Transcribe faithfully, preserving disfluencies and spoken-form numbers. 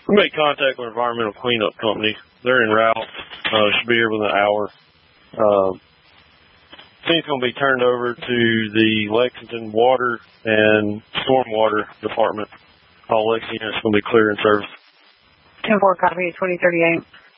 We made contact with Environmental Cleanup Company. They're en route. Uh, should be here within an hour. Uh, thing's going to be turned over to the Lexington Water and Stormwater Department. All Lexington is going to be clear in service. ten four, copy, twenty thirty-eight.